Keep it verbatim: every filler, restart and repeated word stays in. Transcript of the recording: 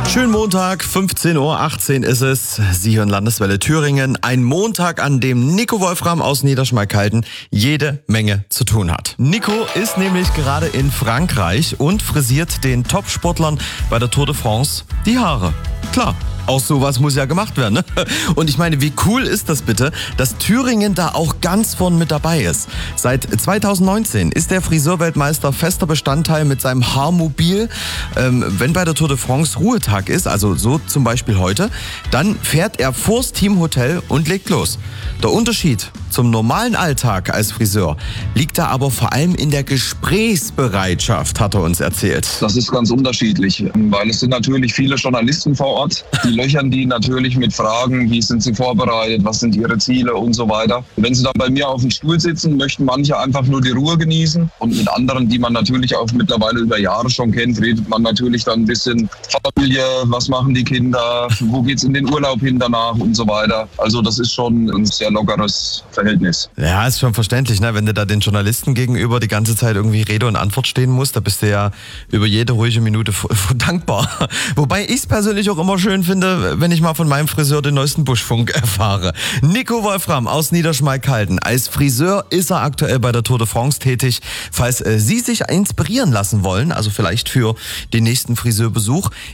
Schönen Montag, fünfzehn Uhr achtzehn ist es. Sie hören Landeswelle Thüringen. Ein Montag, an dem Nico Wolfram aus Niederschmalkalden jede Menge zu tun hat. Nico ist nämlich gerade in Frankreich und frisiert den Top-Sportlern bei der Tour de France die Haare. Klar. Auch sowas muss ja gemacht werden, ne? Und ich meine, wie cool ist das bitte, dass Thüringen da auch ganz vorn mit dabei ist. Seit zweitausendneunzehn ist der Friseurweltmeister fester Bestandteil mit seinem Haarmobil. Ähm, wenn bei der Tour de France Ruhetag ist, also so zum Beispiel heute, dann fährt er vors Teamhotel und legt los. Der Unterschied zum normalen Alltag als Friseur liegt da aber vor allem in der Gesprächsbereitschaft, hat er uns erzählt. Das ist ganz unterschiedlich, weil es sind natürlich viele Journalisten vor Ort. Die löchern die natürlich mit Fragen, wie sind sie vorbereitet, was sind ihre Ziele und so weiter. Wenn sie dann bei mir auf dem Stuhl sitzen, möchten manche einfach nur die Ruhe genießen. Und mit anderen, die man natürlich auch mittlerweile über Jahre schon kennt, redet man natürlich dann ein bisschen Familie, was machen die Kinder, wo geht's in den Urlaub hin danach und so weiter. Also das ist schon ein sehr lockeres Verhältnis. Ja, ist schon verständlich, ne? Wenn du da den Journalisten gegenüber die ganze Zeit irgendwie Rede und Antwort stehen musst, da bist du ja über jede ruhige Minute f- f- dankbar. Wobei ich es persönlich auch immer schön finde, wenn ich mal von meinem Friseur den neuesten Buschfunk erfahre. Nico Wolfram aus Niederschmalkalden. Als Friseur ist er aktuell bei der Tour de France tätig. Falls äh, Sie sich inspirieren lassen wollen, also vielleicht für den nächsten Friseurbesuch,